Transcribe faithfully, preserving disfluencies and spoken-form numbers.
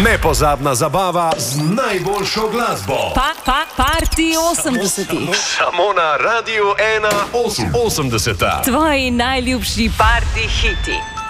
Nepozabna zabava z najboljšo glasbo. Pa, pa, party osemdesetih. Samo na Radiu ena osemdeseta. Tvoji najljubši party hiti.